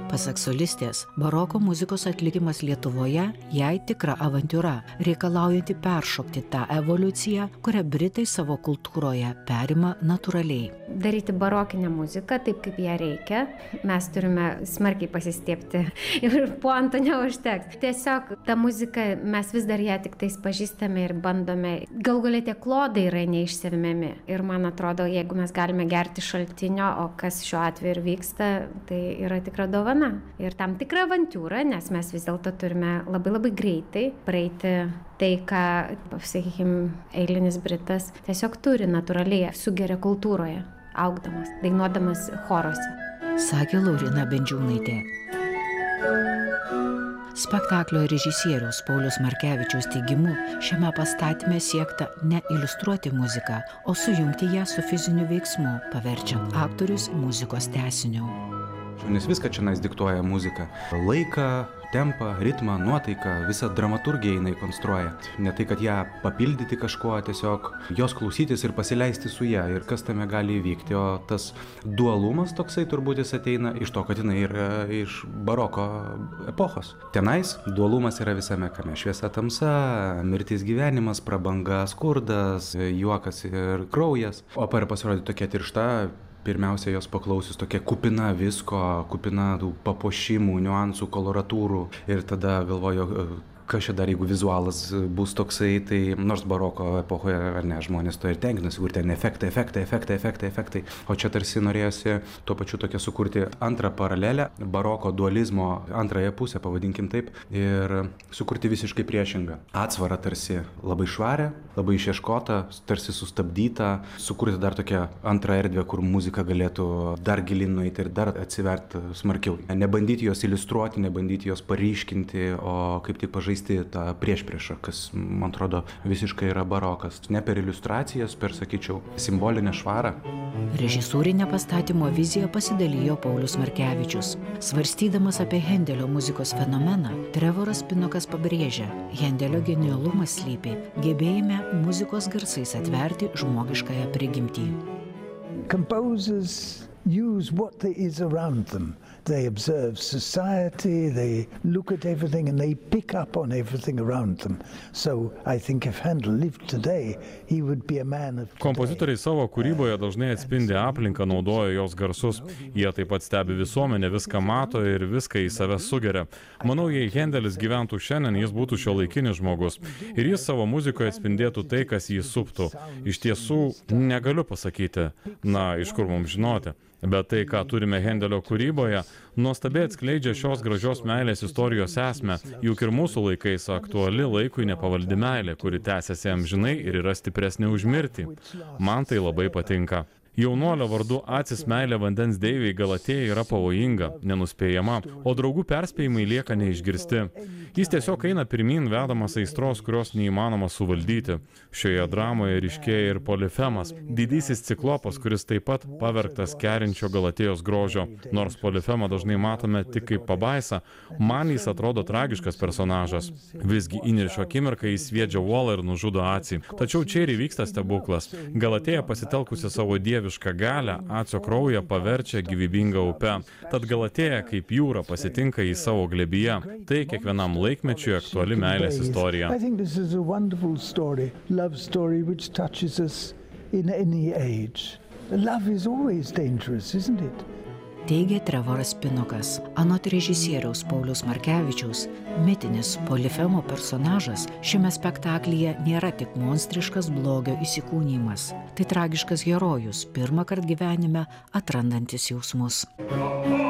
Pasak solistės, baroko muzikos atlikimas Lietuvoje jai tikra avantiūra, reikalaujanti peršokti tą evoliuciją, kurią Britai savo kultūroje perima natūraliai. Daryti barokinę muziką taip, kaip ją reikia, mes turime smarkiai pasistiepti ir puantų neužteks. Tiesiog ta muzika, mes vis dar ją tik tais pažįstame ir bandome. Galų gale tie klodai yra neišsemiami. Ir man atrodo, jeigu mes galime gerti šaltinio, o kas šiuo atveju ir vyksta, tai yra tikra dovana. Ir tam tikra avantiūra, nes mes vis dėlto turime labai greitai praeiti tai, ką, sakykime, eilinis Britas tiesiog turi natūraliai, sugeria kultūroje, augdamas, dainuodamas choruose. Sakė Lauryna Bendžiūnaitė. Spektaklio režisieriaus Pauliaus Markevičiaus teigimu, šiame pastatyme siekta ne iliustruoti muziką, o sujungti ją su fiziniu veiksmu, paverčiant aktorius muzikos tęsiniu. Nes viską čia diktuoja muzika. Laiką, tempą, ritmą, nuotaiką, visą dramaturgiją jinai konstruoja. Ne tai, kad ją papildyti kažkuo, tiesiog jos klausytis ir pasileisti su ją ir kas tame gali įvykti. O tas dualumas toksai turbūt jis ateina iš to, kad jinai yra iš baroko epochos. Tenais dualumas yra visame kame. Šviesa, tamsa, mirtis, gyvenimas, prabanga, skurdas, juokas ir kraujas. Opera pasirodė tokia tiršta. Pirmiausia, jos paklausius tokia kupina visko, kupina tų papuošimų, niuansų, koloratūrų. Ir tada galvoju, kas čia dar, jeigu vizualas bus toksai, tai nors baroko epochoje, ar ne, žmonės to ir tenkinasi, kur ten efektai. O čia tarsi norėjosi tuo pačiu tokia sukurti antrą paralelę, baroko dualizmo antrąją pusę, pavadinkim taip, ir sukurti visiškai priešingą. Atsvarą tarsi labai švarę, labai išieškota, tarsi sustabdyta, sukurti dar tokią antrą erdvę, kur muzika galėtų dar gilin nueiti ir dar atsiverti smarkiau. Nebandyti jos iliustruoti, nebandyti jos paryškinti, o kaip tik pažaisti tą priešpriešą, kas, man atrodo, visiškai yra barokas. Ne per iliustracijas, per, sakyčiau, simbolinę švarą. Režisūrinę pastatymo viziją pasidalijo Paulius Markevičius. Svarstydamas apie Hendelio muzikos fenomeną, Trevoras Pinokas pabrėžia, Hendelio genialumas slypi gebėjime muzikos garsais atverti žmogiškąją prigimtį. Composers use what there is around them. They observe society, they look at everything and they pick up on everything around them. So I think if Handel lived today, he would be a man of today. Kompozitoriai savo kūryboje dažnai atspindi aplinką, naudoja jos garsus. Jie taip pat stebi visuomenę, viską mato ir viską į save sugeria. Manau, jei Hendelis gyventų šiandien, jis būtų šiuolaikinis žmogus. Ir jis savo muzikoje atspindėtų tai, kas jį suptų. Iš tiesų, negaliu pasakyti, iš kur mums žinoti. Bet tai, ką turime Hendelio kūryboje, nuostabiai atskleidžia šios gražios meilės istorijos esmę, juk ir mūsų laikais aktuali laikui nepavaldi meilė, kuri tęsiasi amžinai ir yra stipresnė už mirtį. Man tai labai patinka. Jaunuolio vardu Acis meilė vandens deivei Galatėjai yra pavojinga, nenuspėjama, o draugų perspėjimai lieka neišgirsti. Jis tiesiog eina pirmyn vedamas aistros, kurios neįmanoma suvaldyti. Šioje dramoje ryškėja ir Polifemas, didysis ciklopas, kuris taip pat pavergtas kerinčio Galatėjos grožio. Nors Polifemą dažnai matome tik kaip pabaisą, man jis atrodo tragiškas personažas. Visgi įniršio akimirką jis sviedžia uolą ir nužudo Acį. Tačiau čia ir įvyksta stebuklas. Galatėja pasitelkusi savo dievišką galią, Acio kraują paverčia gyvybinga upe. Tad Galatėja kaip jūra pasitinka į savo glėbyje. Tai kiekvienam laikmečiui aktuali meilės istorija. I think this is a wonderful story, love story which touches us in any age. Love is always dangerous, isn't it? Teigia Trevoras Pinokas. Anot režisieriaus Pauliaus Markevičiaus, mitinis Polifemo personažas šiame spektaklyje nėra tik monstriškas blogio įsikūnijimas. Tai tragiškas herojus, pirmąkart gyvenime atrandantis jausmus.